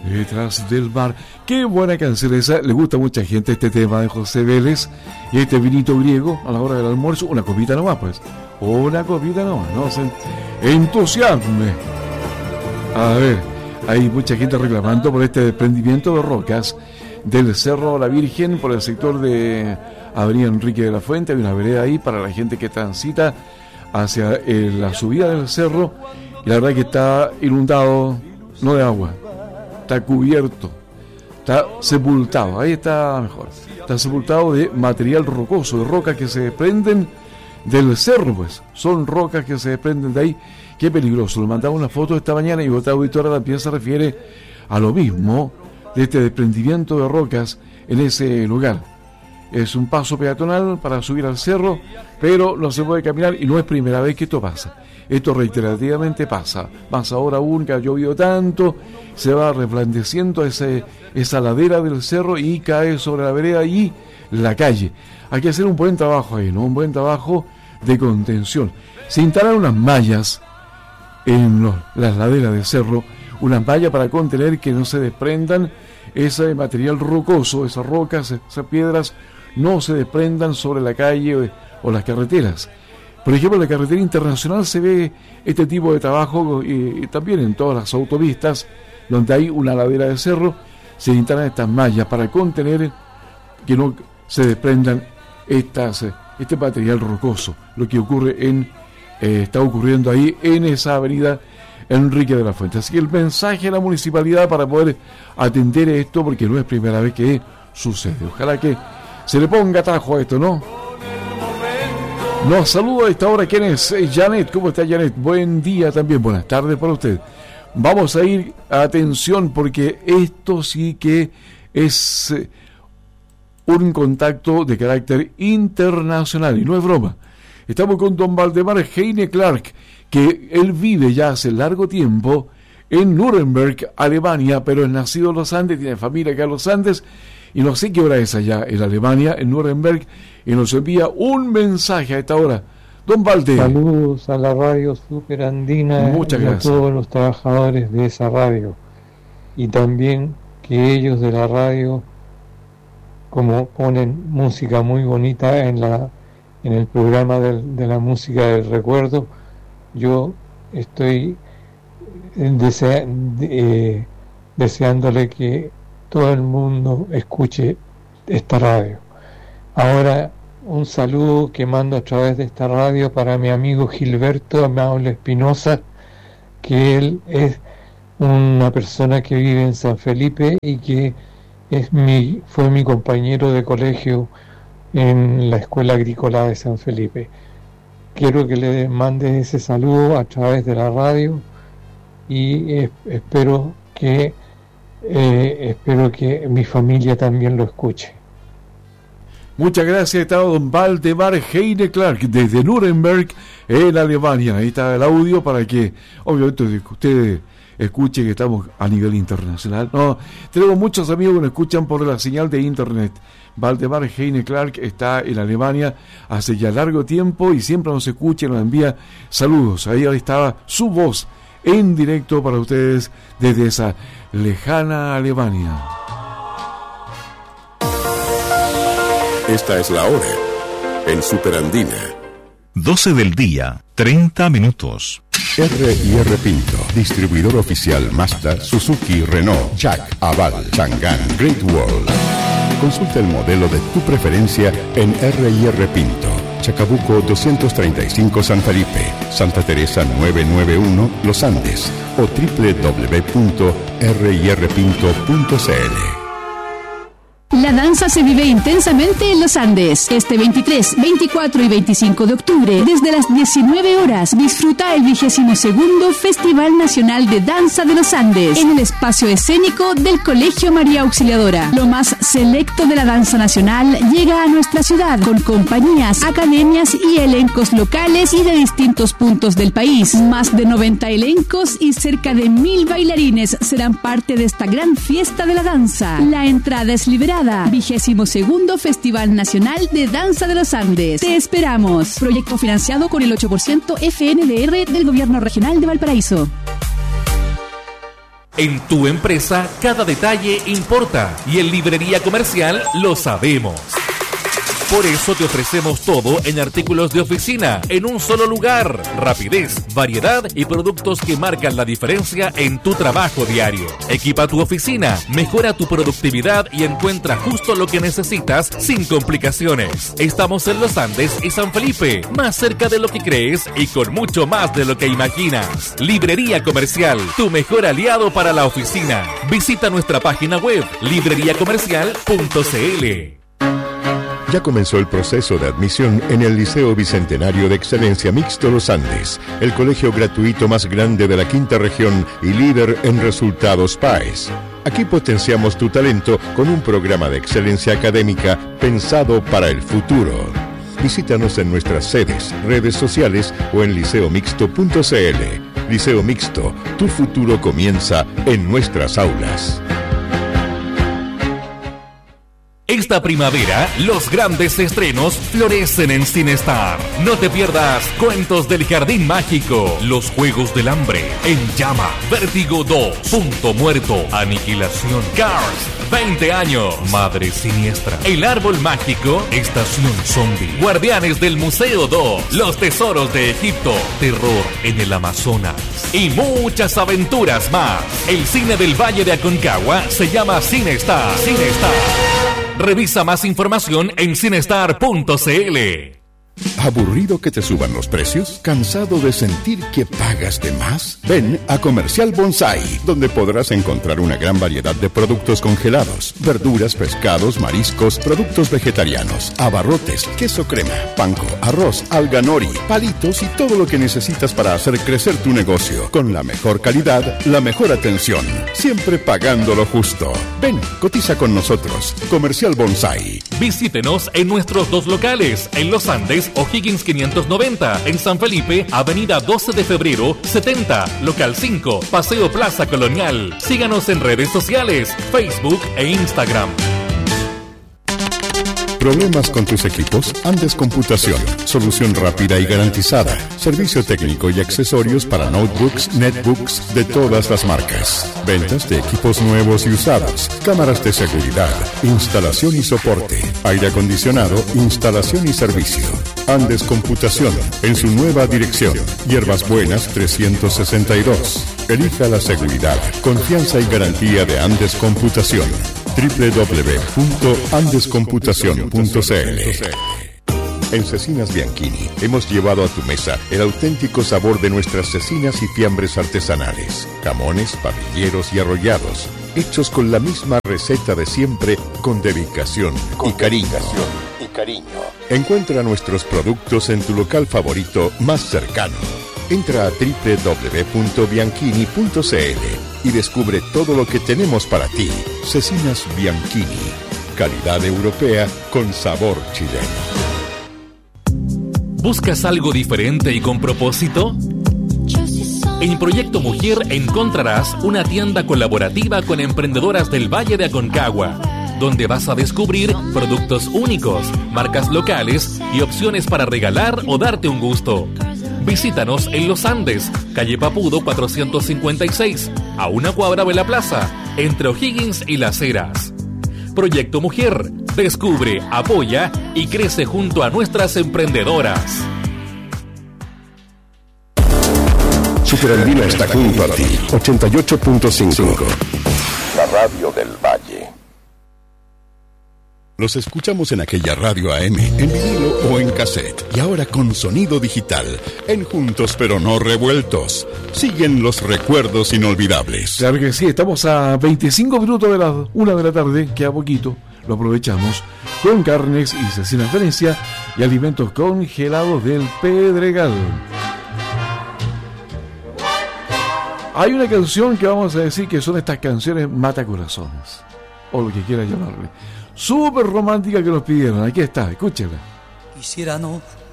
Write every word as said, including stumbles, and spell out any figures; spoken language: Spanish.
Detrás del mar. Qué buena canción esa. Le gusta a mucha gente este tema de José Vélez. Y este vinito griego a la hora del almuerzo. Una copita nomás, pues. Una copita nomás. No se entusiasme. A ver, hay mucha gente reclamando por este desprendimiento de rocas del Cerro La Virgen por el sector de Avenida Enrique de la Fuente. Hay una vereda ahí para la gente que transita hacia eh, la subida del cerro. Y la verdad que está inundado, no de agua, está cubierto, está sepultado, ahí está mejor, está sepultado de material rocoso, de rocas que se desprenden del cerro, pues, son rocas que se desprenden de ahí. Qué peligroso. Le mandaba una foto esta mañana y otra auditora también se refiere a lo mismo, de este desprendimiento de rocas en ese lugar. Es un paso peatonal para subir al cerro, pero no se puede caminar y no es primera vez que esto pasa. Esto reiterativamente pasa, más ahora aún que ha llovido tanto, se va resplandeciendo ese, esa ladera del cerro y cae sobre la vereda y la calle. Hay que hacer un buen trabajo ahí, ¿no? Un buen trabajo de contención. Se instalan unas mallas en los, las laderas del cerro, unas mallas para contener que no se desprendan ese material rocoso, esas rocas, esas piedras, no se desprendan sobre la calle o, o las carreteras. Por ejemplo, en la carretera internacional se ve este tipo de trabajo y, y también en todas las autopistas donde hay una ladera de cerro se instalan estas mallas para contener que no se desprendan estas, este material rocoso. Lo que ocurre en eh, está ocurriendo ahí en esa avenida Enrique de la Fuente. Así que el mensaje a la municipalidad para poder atender esto, porque no es primera vez que sucede. Ojalá que se le ponga atajo a esto, ¿no? Nos saluda a esta hora. ¿Quién es? Janet. ¿Cómo está, Janet? Buen día también. Buenas tardes para usted. Vamos a ir, atención, porque esto sí que es eh, un contacto de carácter internacional y no es broma. Estamos con don Valdemar Heine Clark, que él vive ya hace largo tiempo en Nuremberg, Alemania, pero es nacido en los Andes, tiene familia acá en los Andes, y no sé qué hora es allá en Alemania, en Nuremberg, y nos envía un mensaje a esta hora. Don Valde. Saludos a la radio Super Andina. Muchas y gracias. A todos los trabajadores de esa radio. Y también que ellos de la radio, como ponen música muy bonita en la en el programa de, de la música del recuerdo, yo estoy desea, eh, deseándole que todo el mundo escuche esta radio. Ahora, un saludo que mando a través de esta radio para mi amigo Gilberto Amable Espinosa, que él es una persona que vive en San Felipe y que es mi, fue mi compañero de colegio en la Escuela Agrícola de San Felipe. Quiero que le mande ese saludo a través de la radio y eh, espero que eh, espero que mi familia también lo escuche. Muchas gracias. Está don Valdemar Heine Clark desde Nuremberg, en Alemania. Ahí está el audio para que, obviamente, ustedes escuchen que estamos a nivel internacional. No, tenemos muchos amigos que nos escuchan por la señal de internet. Valdemar Heine Clark está en Alemania hace ya largo tiempo y siempre nos escucha y nos envía saludos. Ahí estaba su voz en directo para ustedes desde esa lejana Alemania. Esta es la hora en Super Andina. doce del día, treinta minutos. R y R Pinto, distribuidor oficial Mazda, Suzuki, Renault, Jack, Aval, Chang'an, Great Wall. Consulta el modelo de tu preferencia en R y R Pinto, Chacabuco doscientos treinta y cinco San Felipe, Santa Teresa novecientos noventa y uno Los Andes o doble u doble u doble u punto r y r pinto punto c l. La danza se vive intensamente en los Andes. Este veintitrés, veinticuatro y veinticinco de octubre, desde las diecinueve horas, disfruta el vigésimo segundo Festival Nacional de Danza de los Andes en el espacio escénico del Colegio María Auxiliadora. Lo más selecto de la danza nacional llega a nuestra ciudad con compañías, academias y elencos locales y de distintos puntos del país. Más de noventa elencos y cerca de mil bailarines serán parte de esta gran fiesta de la danza. La entrada es liberada. Vigésimo segundo Festival Nacional de Danza de los Andes. Te esperamos. Proyecto financiado con el ocho por ciento F N D R del Gobierno Regional de Valparaíso. En tu empresa, cada detalle importa y en Librería Comercial lo sabemos. Por eso te ofrecemos todo en artículos de oficina, en un solo lugar. Rapidez, variedad y productos que marcan la diferencia en tu trabajo diario. Equipa tu oficina, mejora tu productividad y encuentra justo lo que necesitas sin complicaciones. Estamos en Los Andes y San Felipe, más cerca de lo que crees y con mucho más de lo que imaginas. Librería Comercial, tu mejor aliado para la oficina. Visita nuestra página web, librería comercial punto c l. Ya comenzó el proceso de admisión en el Liceo Bicentenario de Excelencia Mixto Los Andes, el colegio gratuito más grande de la quinta región y líder en resultados P A E S. Aquí potenciamos tu talento con un programa de excelencia académica pensado para el futuro. Visítanos en nuestras sedes, redes sociales o en liceo mixto punto c l. Liceo Mixto, tu futuro comienza en nuestras aulas. Esta primavera, los grandes estrenos florecen en Cinestar. No te pierdas Cuentos del Jardín Mágico, Los Juegos del Hambre, En Llama, Vértigo dos, Punto Muerto, Aniquilación, Cars, veinte años, Madre Siniestra, El Árbol Mágico, Estación Zombie, Guardianes del Museo dos, Los Tesoros de Egipto, Terror en el Amazonas y muchas aventuras más. El cine del Valle de Aconcagua se llama Cinestar. Cinestar. Revisa más información en cinestar punto c l. ¿Aburrido que te suban los precios? ¿Cansado de sentir que pagas de más? Ven a Comercial Bonsai, donde podrás encontrar una gran variedad de productos congelados, verduras, pescados, mariscos, productos vegetarianos, abarrotes, queso crema, panko, arroz, alga nori, palitos y todo lo que necesitas para hacer crecer tu negocio. Con la mejor calidad, la mejor atención, siempre pagando lo justo. Ven, cotiza con nosotros. Comercial Bonsai. Visítenos en nuestros dos locales, en Los Andes, O'Higgins quinientos noventa, en San Felipe, Avenida doce de febrero, setenta, Local cinco, Paseo Plaza Colonial. Síganos en redes sociales, Facebook e Instagram. ¿Problemas con tus equipos? Andes Computación. Solución rápida y garantizada. Servicio técnico y accesorios para notebooks, netbooks de todas las marcas. Ventas de equipos nuevos y usados. Cámaras de seguridad. Instalación y soporte. Aire acondicionado. Instalación y servicio. Andes Computación. En su nueva dirección. Hierbas Buenas trescientos sesenta y dos. Elija la seguridad, confianza y garantía de Andes Computación. doble u doble u doble u punto andes computación punto c l. En Cecinas Bianchini hemos llevado a tu mesa el auténtico sabor de nuestras cecinas y fiambres artesanales, jamones, parrilleros y arrollados, hechos con la misma receta de siempre, con dedicación y cariño. y cariño. Encuentra nuestros productos en tu local favorito más cercano. Entra a doble u doble u doble u punto bianchini punto c l y descubre todo lo que tenemos para ti. Cecinas Bianchini, calidad europea con sabor chileno. ¿Buscas algo diferente y con propósito? En Proyecto Mujer encontrarás una tienda colaborativa con emprendedoras del Valle de Aconcagua, donde vas a descubrir productos únicos, marcas locales y opciones para regalar o darte un gusto. Visítanos en Los Andes, calle Papudo cuatrocientos cincuenta y seis, a una cuadra de la plaza, entre O'Higgins y Las Heras. Proyecto Mujer, descubre, apoya y crece junto a nuestras emprendedoras. Superandina está junto a ti, ochenta y ocho punto cinco. La radio del Valle. Los escuchamos en aquella radio A M, en vinilo o en cassette. Y ahora con sonido digital, en Juntos pero no revueltos. Siguen los recuerdos inolvidables. Claro que sí, estamos a veinticinco minutos de las una de la tarde, queda poquito, lo aprovechamos, con carnes y cecinas Venecia y alimentos congelados del Pedregal. Hay una canción que vamos a decir que son estas canciones matacorazones, o lo que quiera llamarle. Súper romántica que nos pidieron, aquí está, escúchela. Quisiera no